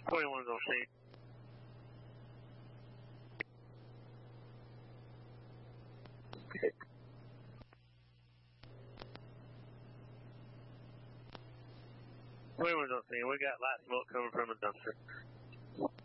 21's on scene. Okay. 21's on scene. We got light smoke coming from the dumpster.